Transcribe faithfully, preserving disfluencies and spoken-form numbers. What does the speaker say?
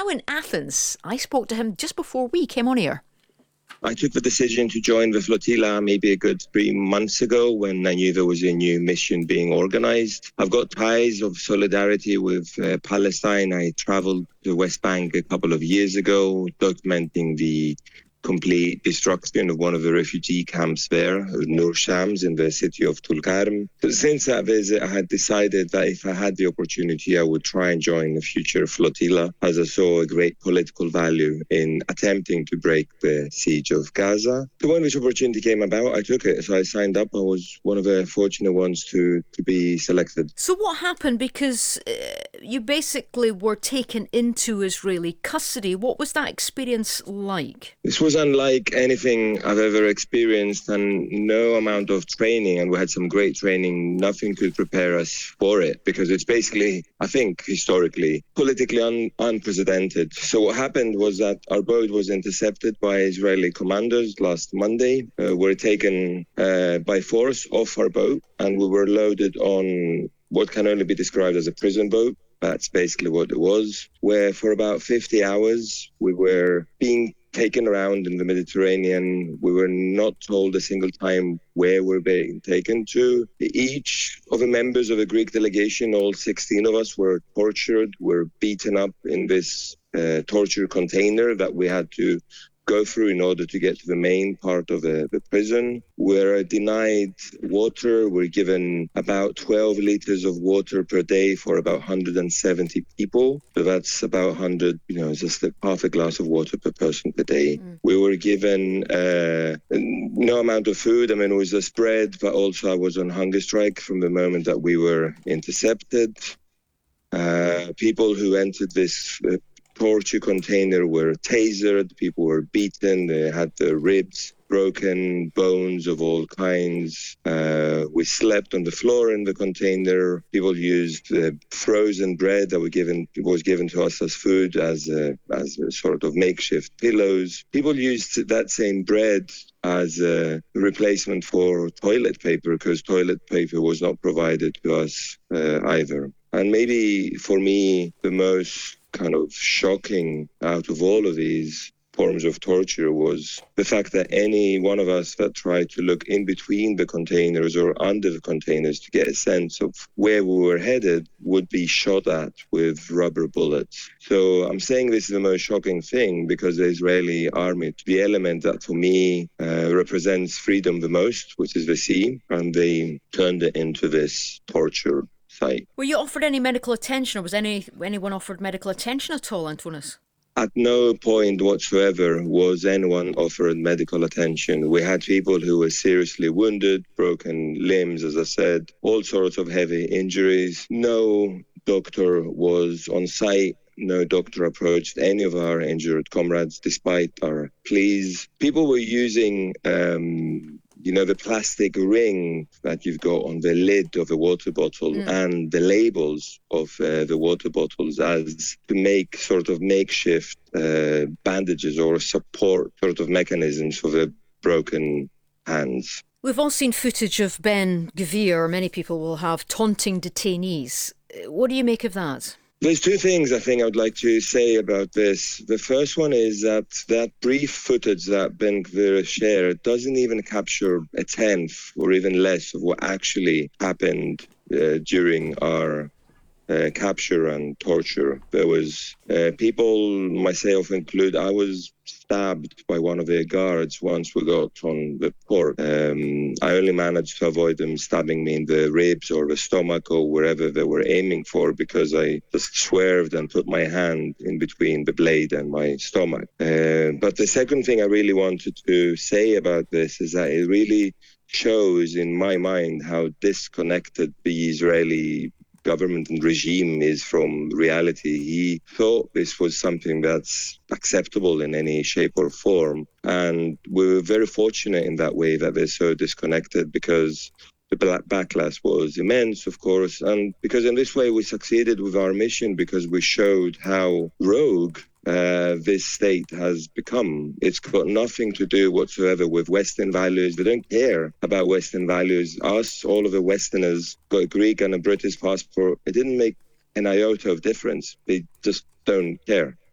now in Athens. I spoke to him just before we came on air. I took the decision to join the flotilla maybe a good three months ago when I knew there was a new mission being organized. I've got ties of solidarity with uh, Palestine. I traveled to the West Bank a couple of years ago, documenting the complete destruction of one of the refugee camps there, Nur Shams, in the city of Tulkarm. So since that visit, I had decided that if I had the opportunity, I would try and join the future flotilla, as I saw a great political value in attempting to break the siege of Gaza. So when this opportunity came about, I took it. So I signed up. I was one of the fortunate ones to, to be selected. So what happened? Because uh, you basically were taken into Israeli custody. What was that experience like? This was unlike anything I've ever experienced, and no amount of training, and we had some great training, nothing could prepare us for it, because it's basically, I think, historically, politically un- unprecedented. So what happened was that our boat was intercepted by Israeli commandos last Monday. Uh, we were taken uh, by force off our boat, and we were loaded on what can only be described as a prison boat. That's basically what it was, where for about fifty hours we were being taken around in the Mediterranean. We were not told a single time where we're being taken to. Each of the members of the Greek delegation, all sixteen of us, were tortured, were beaten up in this uh, torture container that we had to go through in order to get to the main part of the, the prison. We're denied water. We're given about twelve liters of water per day for about one hundred seventy people. So that's about one hundred, you know, just a half a glass of water per person per day. Mm. We were given uh, no amount of food. I mean, it was a spread, but also I was on hunger strike from the moment that we were intercepted. Uh, people who entered this uh, torture container were tasered, people were beaten, they had their ribs broken, bones of all kinds. Uh, we slept on the floor in the container. People used uh, frozen bread that were given was given to us as food, as a, as a sort of makeshift pillows. People used that same bread as a replacement for toilet paper, because toilet paper was not provided to us uh, either. And maybe for me, the most kind of shocking out of all of these forms of torture was the fact that any one of us that tried to look in between the containers or under the containers to get a sense of where we were headed would be shot at with rubber bullets. So I'm saying this is the most shocking thing because the Israeli army, the element that for me uh, represents freedom the most, which is the sea, and they turned it into this torture site. Were you offered any medical attention, or was any anyone offered medical attention at all, Antonis? At no point whatsoever was anyone offered medical attention. We had people who were seriously wounded, broken limbs, as I said, all sorts of heavy injuries. No doctor was on site. No doctor approached any of our injured comrades despite our pleas. People were using um, you know, the plastic ring that you've got on the lid of a water bottle mm. and the labels of uh, the water bottles as to make sort of makeshift uh, bandages or support sort of mechanisms for the broken hands. We've all seen footage of Ben Gvir, many people will have, taunting detainees. What do you make of that? There's two things I think I would like to say about this. The first one is that that brief footage that Ben Gvir shared doesn't even capture a tenth or even less of what actually happened uh, during our uh, capture and torture. There was uh, people, myself included, I was stabbed by one of their guards once we got on the port. Um, I only managed to avoid them stabbing me in the ribs or the stomach or wherever they were aiming for because I just swerved and put my hand in between the blade and my stomach. Uh, but the second thing I really wanted to say about this is that it really shows in my mind how disconnected the Israeli government and regime is from reality. He thought this was something that's acceptable in any shape or form. And we were very fortunate in that way that they're so disconnected because the backlash was immense, of course. And because in this way we succeeded with our mission because we showed how rogue Uh, this state has become. It's got nothing to do whatsoever with Western values. They don't care about Western values. Us, all of the Westerners, got a Greek and a British passport. It didn't make an iota of difference. They just don't care.